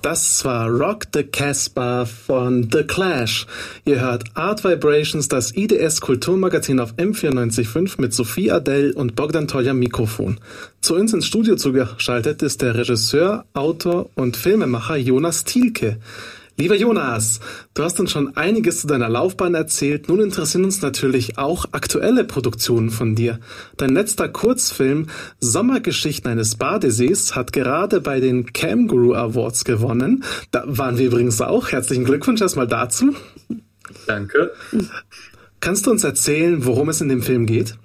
Das war Rock the Casbah von The Clash. Ihr hört Art Vibrations, das IDS Kulturmagazin auf M94.5 mit Sophie Adell und Bogdan Tolj am Mikrofon. Zu uns ins Studio zugeschaltet ist der Regisseur, Autor und Filmemacher Jonas Thielke. Lieber Jonas, du hast uns schon einiges zu deiner Laufbahn erzählt. Nun interessieren uns natürlich auch aktuelle Produktionen von dir. Dein letzter Kurzfilm Sommergeschichten eines Badesees hat gerade bei den Camguru Awards gewonnen. Da waren wir übrigens auch. Herzlichen Glückwunsch erstmal dazu. Danke. Kannst du uns erzählen, worum es in dem Film geht?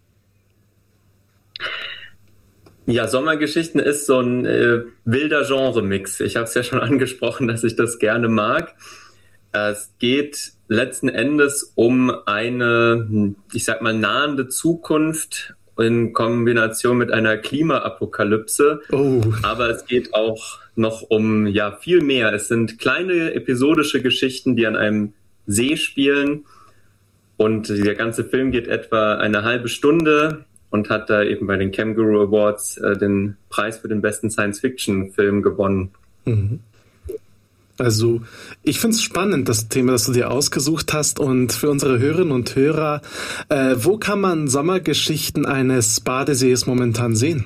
Ja, Sommergeschichten ist so ein wilder Genre-Mix. Ich habe es ja schon angesprochen, dass ich das gerne mag. Es geht letzten Endes um eine, ich sag mal, nahende Zukunft in Kombination mit einer Klimaapokalypse. Oh. Aber es geht auch noch um viel mehr. Es sind kleine episodische Geschichten, die an einem See spielen. Und der ganze Film geht etwa eine halbe Stunde und hat da eben bei den Camguru Awards den Preis für den besten Science-Fiction-Film gewonnen. Mhm. Also ich finde es spannend, das Thema, das du dir ausgesucht hast. Und für unsere Hörerinnen und Hörer, wo kann man Sommergeschichten eines Badesees momentan sehen?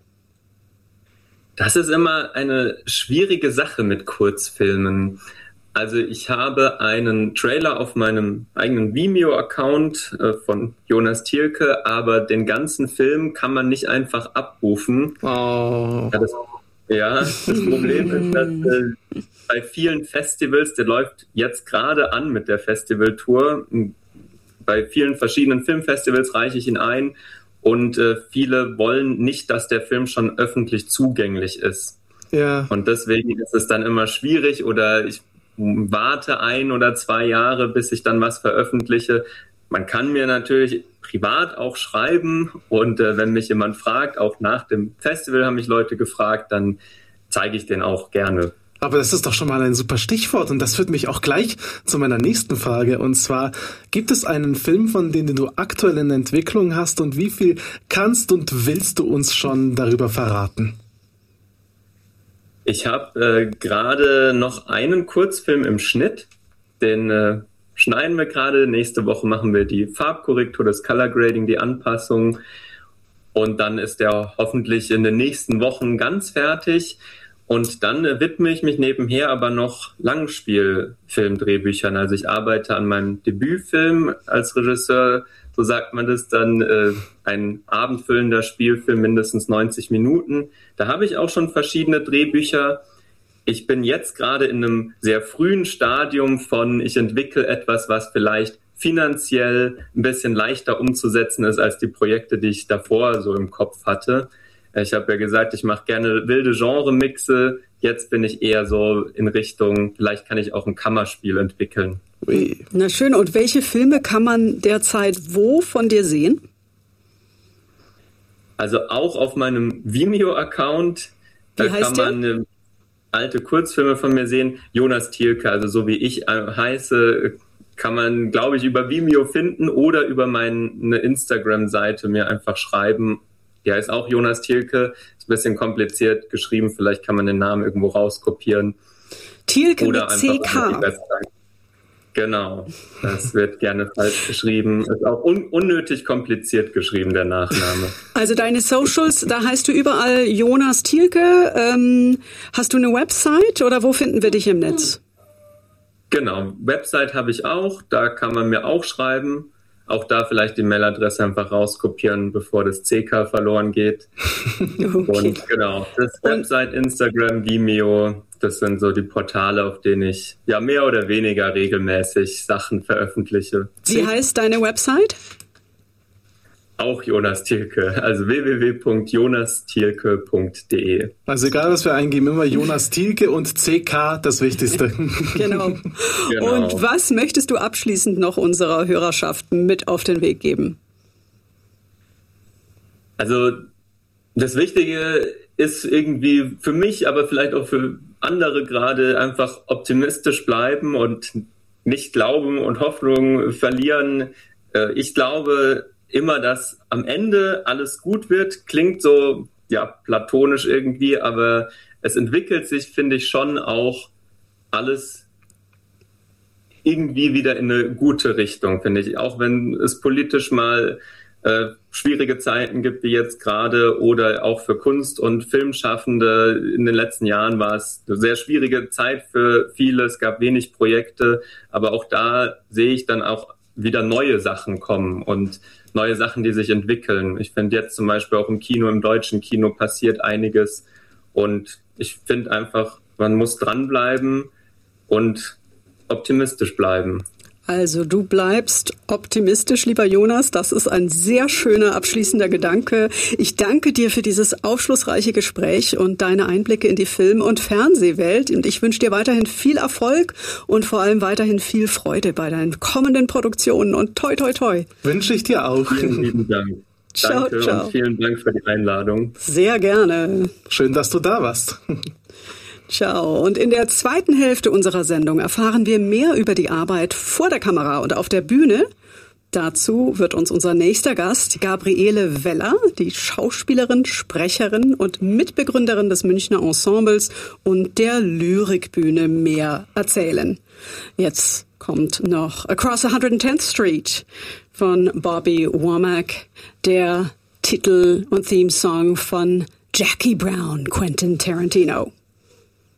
Das ist immer eine schwierige Sache mit Kurzfilmen. Also ich habe einen Trailer auf meinem eigenen Vimeo-Account von Jonas Thielke, aber den ganzen Film kann man nicht einfach abrufen. Oh. Das Problem ist, dass bei vielen Festivals, der läuft jetzt gerade an mit der Festivaltour, bei vielen verschiedenen Filmfestivals reiche ich ihn ein und viele wollen nicht, dass der Film schon öffentlich zugänglich ist. Ja. Und deswegen ist es dann immer schwierig oder ich warte 1 oder 2 Jahre, bis ich dann was veröffentliche. Man kann mir natürlich privat auch schreiben und wenn mich jemand fragt, auch nach dem Festival haben mich Leute gefragt, dann zeige ich den auch gerne. Aber das ist doch schon mal ein super Stichwort und das führt mich auch gleich zu meiner nächsten Frage. Und zwar, gibt es einen Film, von dem du aktuell in Entwicklung hast und wie viel kannst und willst du uns schon darüber verraten? Ich habe gerade noch einen Kurzfilm im Schnitt, den schneiden wir gerade. Nächste Woche machen wir die Farbkorrektur, das Color Grading, die Anpassung und dann ist der hoffentlich in den nächsten Wochen ganz fertig und dann widme ich mich nebenher aber noch Langspielfilmdrehbüchern. Also ich arbeite an meinem Debütfilm als Regisseur, so sagt man das dann, ein abendfüllender Spielfilm, mindestens 90 Minuten. Da habe ich auch schon verschiedene Drehbücher. Ich bin jetzt gerade in einem sehr frühen Stadium von, ich entwickle etwas, was vielleicht finanziell ein bisschen leichter umzusetzen ist als die Projekte, die ich davor so im Kopf hatte. Ich habe ja gesagt, ich mache gerne wilde Genre-Mixe. Jetzt bin ich eher so in Richtung, vielleicht kann ich auch ein Kammerspiel entwickeln. Ui. Na schön, und welche Filme kann man derzeit wo von dir sehen? Also auch auf meinem Vimeo-Account, da kann man alte Kurzfilme von mir sehen. Jonas Thielke, also so wie ich heiße, kann man, glaube ich, über Vimeo finden oder über meine Instagram-Seite mir einfach schreiben. Ja, ist auch Jonas Thielke, ist ein bisschen kompliziert geschrieben, vielleicht kann man den Namen irgendwo rauskopieren. Thielke oder mit CK. Genau, das wird gerne falsch geschrieben. Ist auch unnötig kompliziert geschrieben, der Nachname. Also deine Socials, da heißt du überall Jonas Thielke. Hast du eine Website oder wo finden wir dich im Netz? Genau, Website habe ich auch, da kann man mir auch schreiben. Auch da vielleicht die Mailadresse einfach rauskopieren, bevor das CK verloren geht. Okay. Und genau, das Website, Instagram, Vimeo, das sind so die Portale, auf denen ich mehr oder weniger regelmäßig Sachen veröffentliche. Wie heißt deine Website? Auch Jonas Thielke, also www.jonasthielke.de. Also egal, was wir eingeben, immer Jonas Thielke und CK, das Wichtigste. Genau. Und was möchtest du abschließend noch unserer Hörerschaft mit auf den Weg geben? Also das Wichtige ist irgendwie für mich, aber vielleicht auch für andere gerade einfach optimistisch bleiben und nicht glauben und Hoffnung verlieren. Ich glaube immer, dass am Ende alles gut wird. Klingt so platonisch irgendwie, aber es entwickelt sich, finde ich, schon auch alles irgendwie wieder in eine gute Richtung, finde ich. Auch wenn es politisch mal schwierige Zeiten gibt, wie jetzt gerade, oder auch für Kunst- und Filmschaffende. In den letzten Jahren war es eine sehr schwierige Zeit für viele. Es gab wenig Projekte, aber auch da sehe ich dann auch wieder neue Sachen kommen und neue Sachen, die sich entwickeln. Ich finde jetzt zum Beispiel auch im Kino, im deutschen Kino passiert einiges und ich finde einfach, man muss dranbleiben und optimistisch bleiben. Also du bleibst optimistisch, lieber Jonas. Das ist ein sehr schöner abschließender Gedanke. Ich danke dir für dieses aufschlussreiche Gespräch und deine Einblicke in die Film- und Fernsehwelt. Und ich wünsche dir weiterhin viel Erfolg und vor allem weiterhin viel Freude bei deinen kommenden Produktionen. Und toi, toi, toi. Wünsche ich dir auch. Vielen lieben Dank. Ciao, Danke ciao. Und vielen Dank für die Einladung. Sehr gerne. Schön, dass du da warst. Ciao. Und in der zweiten Hälfte unserer Sendung erfahren wir mehr über die Arbeit vor der Kamera und auf der Bühne. Dazu wird uns unser nächster Gast, Gabriele Weller, die Schauspielerin, Sprecherin und Mitbegründerin des Münchner Ensembles und der Lyrikbühne, mehr erzählen. Jetzt kommt noch Across 110th Street von Bobby Womack, der Titel- und Theme-Song von Jackie Brown, Quentin Tarantino.